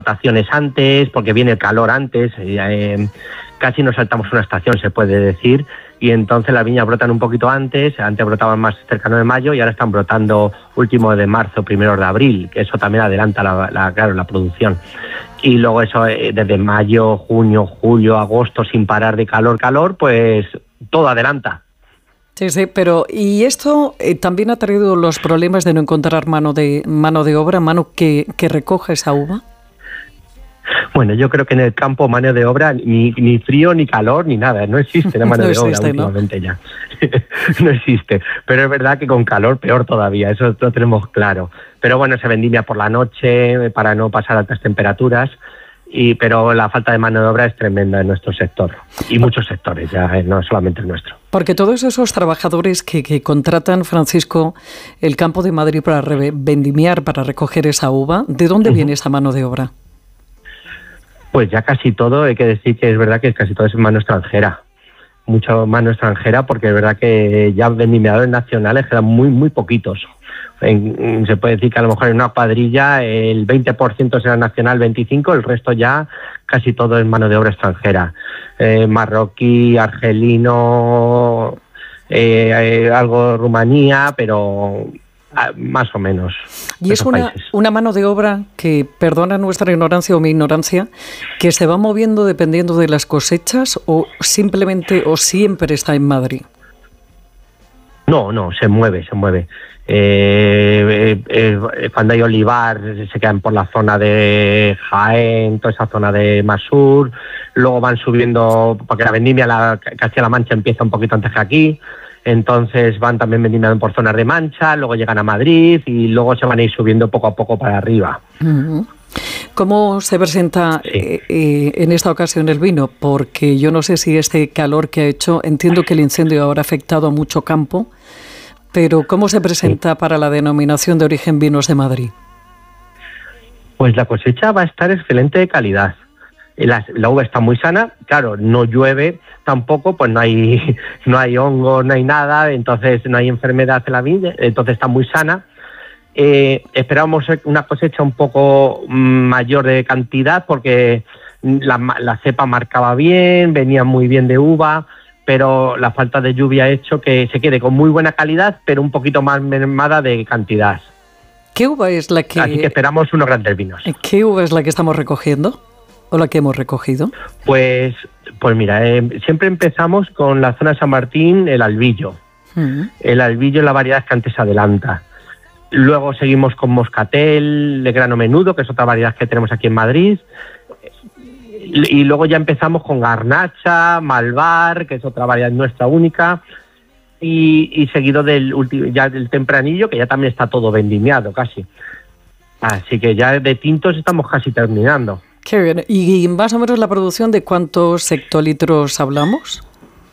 rotaciones antes, porque viene el calor antes, casi nos saltamos una estación, se puede decir, y entonces las viñas brotan un poquito antes brotaban más cercano de mayo y ahora están brotando último de marzo, primeros de abril, que eso también adelanta la producción. Y luego eso, desde mayo, junio, julio, agosto, sin parar de calor, pues todo adelanta. Sí, pero ¿y esto también ha traído los problemas de no encontrar mano de obra, mano que recoja esa uva? Bueno, yo creo que en el campo mano de obra ni frío, ni calor, ni nada. No existe la mano de obra últimamente, ¿no? Ya. No existe. Pero es verdad que con calor peor todavía, eso lo tenemos claro. Pero bueno, se vendimia por la noche para no pasar altas temperaturas. Pero la falta de mano de obra es tremenda en nuestro sector. Y muchos sectores, ya no solamente el nuestro. Porque todos esos trabajadores que contratan, Francisco, el campo de Madrid para vendimiar, para recoger esa uva, ¿de dónde viene esa mano de obra? Pues ya casi todo, hay que decir que es verdad que casi todo es mano extranjera. Mucha mano extranjera, porque es verdad que ya vendimiadores nacionales quedan muy poquitos. Se puede decir que a lo mejor en una cuadrilla el 20% será nacional, 25%, el resto ya casi todo es mano de obra extranjera. Marroquí, argelino, algo Rumanía, pero más o menos. Y es una mano de obra que, perdona nuestra ignorancia o mi ignorancia, que se va moviendo dependiendo de las cosechas o simplemente o siempre está en Madrid. No, se mueve. Cuando hay olivar se quedan por la zona de Jaén, toda esa zona de Masur, luego van subiendo, porque la vendimia Castilla-La Mancha empieza un poquito antes que aquí, entonces van también vendimiando por zonas de Mancha, luego llegan a Madrid y luego se van a ir subiendo poco a poco para arriba. Uh-huh. ¿Cómo se presenta en esta ocasión el vino? Porque yo no sé si este calor que ha hecho, entiendo que el incendio habrá afectado a mucho campo, pero ¿cómo se presenta para la denominación de origen Vinos de Madrid? Pues la cosecha va a estar excelente de calidad. La uva está muy sana, claro, no llueve tampoco, pues no hay hongo, no hay nada, entonces no hay enfermedad en la viña, entonces está muy sana. Esperábamos una cosecha un poco mayor de cantidad porque la cepa marcaba bien, venía muy bien de uva, pero la falta de lluvia ha hecho que se quede con muy buena calidad, pero un poquito más mermada de cantidad. ¿Qué uva es la que...? Así que esperamos unos grandes vinos. ¿Qué uva es la que estamos recogiendo? ¿O la que hemos recogido? Pues mira, siempre empezamos con la zona de San Martín, el Albillo. Uh-huh. El Albillo es la variedad que antes adelanta. Luego seguimos con Moscatel, de grano menudo, que es otra variedad que tenemos aquí en Madrid. Y luego ya empezamos con Garnacha, Malvar, que es otra variedad nuestra única. Y seguido del Tempranillo, que ya también está todo vendimiado casi. Así que ya de tintos estamos casi terminando. Qué bien. ¿Y más o menos la producción de cuántos hectolitros hablamos?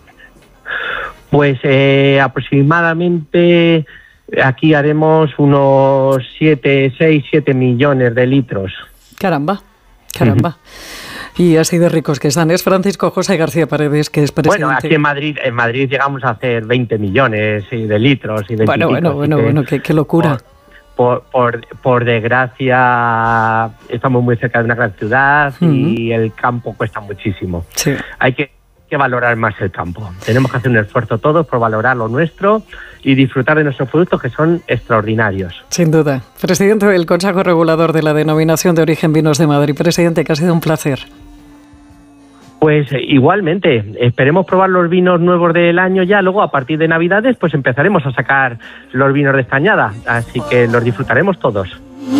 Pues aproximadamente aquí haremos unos 7 millones de litros. Caramba. Uh-huh. Y así de ricos que están. Es Francisco José García Paredes, que es presidente. Bueno, aquí en Madrid llegamos a hacer 20 millones de litros. Y Bueno, qué locura. Por desgracia, estamos muy cerca de una gran ciudad y el campo cuesta muchísimo. Sí. Hay que valorar más el campo. Tenemos que hacer un esfuerzo todos por valorar lo nuestro y disfrutar de nuestros productos, que son extraordinarios. Sin duda. Presidente del Consejo Regulador de la Denominación de Origen Vinos de Madrid. Presidente, que ha sido un placer. Pues igualmente, esperemos probar los vinos nuevos del año ya, luego a partir de Navidades pues empezaremos a sacar los vinos de esta añada, así que los disfrutaremos todos.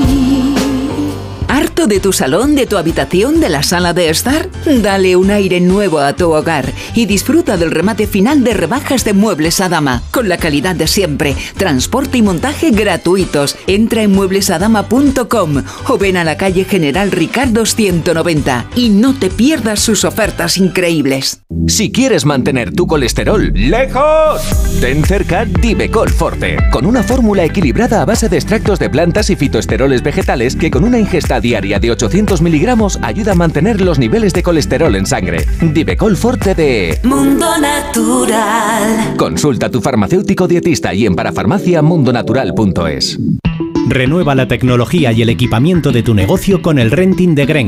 ¿Harto de tu salón, de tu habitación, de la sala de estar? Dale un aire nuevo a tu hogar y disfruta del remate final de rebajas de Muebles a Dama, con la calidad de siempre, transporte y montaje gratuitos. Entra en mueblesadama.com o ven a la calle General Ricardo 190 y no te pierdas sus ofertas increíbles. Si quieres mantener tu colesterol lejos, ten cerca Divecol Forte, con una fórmula equilibrada a base de extractos de plantas y fitoesteroles vegetales que con una ingesta diaria de 800 miligramos ayuda a mantener los niveles de colesterol en sangre. Divecol Forte de Mundo Natural. Consulta a tu farmacéutico dietista y en parafarmacia mundonatural.es. Renueva la tecnología y el equipamiento de tu negocio con el renting de Grenke.